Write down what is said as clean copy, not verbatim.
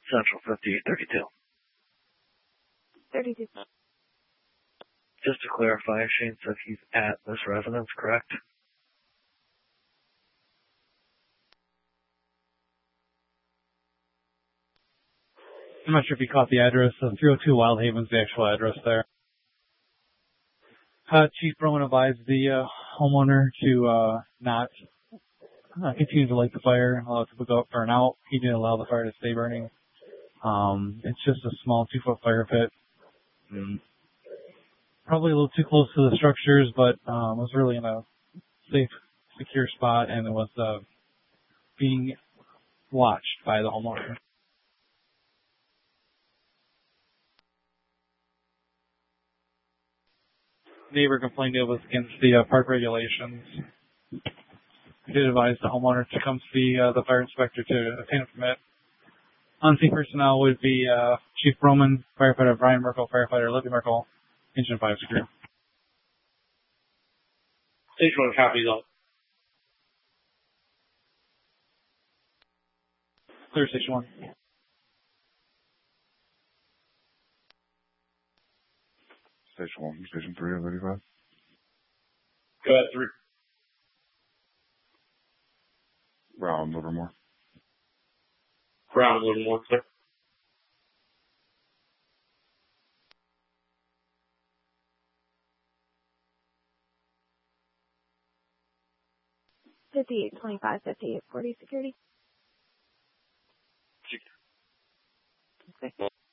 Central 5832. 32. Just to clarify, Shane said he's at this residence, correct? I'm not sure if you caught the address. 302 Wild Haven's the actual address there. Chief Broman advised the homeowner to not continue to light the fire, allow it to burn out. He didn't allow the fire to stay burning. It's just a small 2-foot fire pit. Probably a little too close to the structures, but was really in a safe, secure spot, and it was being watched by the homeowner. Neighbor complained it was against the park regulations. We did advise the homeowner to come see the fire inspector to obtain a permit. On-scene personnel would be Chief Broman, firefighter Brian Merkel, firefighter Libby Merkel, Engine 5 secure. Stage 1 copies all. Clear Station 1. Station 1, Station 3 of 35. Go ahead, 3. Brown, Livermore. Brown, Livermore, sir. $58.25, $58.40 security. Secure. Okay.